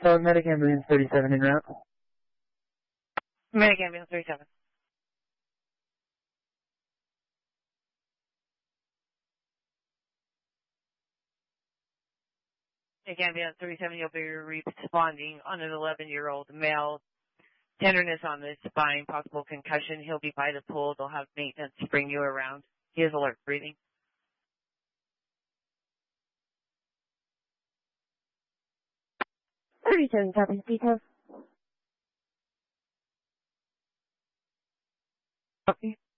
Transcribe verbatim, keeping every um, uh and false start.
So, Medic Ambulance thirty-seven en route. Medic Ambulance thirty-seven. Medic Ambulance thirty-seven, you'll be responding on an eleven-year-old male. Tenderness on the spine, possible concussion. He'll be by the pool. They'll have maintenance bring you around. He has alert breathing. thirty-seven, copy, details. Copy.